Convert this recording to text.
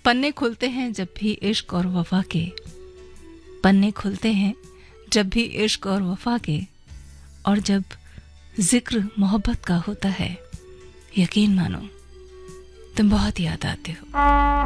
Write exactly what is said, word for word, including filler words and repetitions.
पन्ने खुलते हैं जब भी इश्क और वफा के, पन्ने खुलते हैं जब भी इश्क और वफा के, और जब जिक्र मोहब्बत का होता है, यकीन मानो तुम बहुत याद आते हो।